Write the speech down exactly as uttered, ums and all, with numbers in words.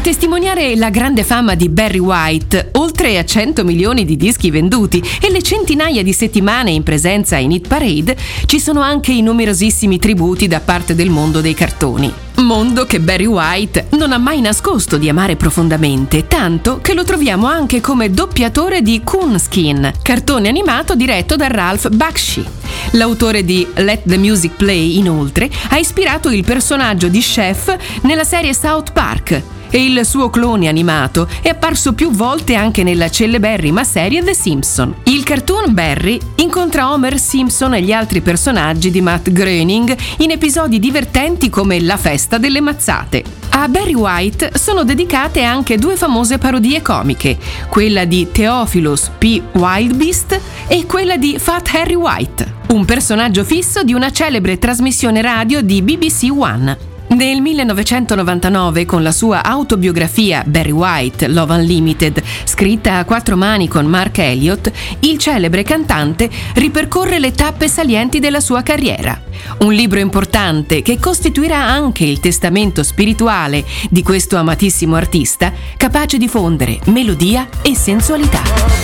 testimoniare la grande fama di Barry White, oltre a cento milioni di dischi venduti e le centinaia di settimane in presenza in Hit Parade, ci sono anche i numerosissimi tributi da parte del mondo dei cartoni. Mondo che Barry White non ha mai nascosto di amare profondamente, tanto che lo troviamo anche come doppiatore di Coonskin, cartone animato diretto da Ralph Bakshi. L'autore di Let the Music Play, inoltre, ha ispirato il personaggio di Chef nella serie South Park, e il suo clone animato è apparso più volte anche nella celeberrima serie The Simpson. Il cartoon Barry incontra Homer Simpson e gli altri personaggi di Matt Groening in episodi divertenti come La festa delle mazzate. A Barry White sono dedicate anche due famose parodie comiche, quella di Theophilus P. Wildebeest e quella di Fat Harry White, un personaggio fisso di una celebre trasmissione radio di B B C One. Nel millenovecentonovantanove, con la sua autobiografia Barry White, Love Unlimited, scritta a quattro mani con Mark Elliott, il celebre cantante ripercorre le tappe salienti della sua carriera. Un libro importante che costituirà anche il testamento spirituale di questo amatissimo artista, capace di fondere melodia e sensualità.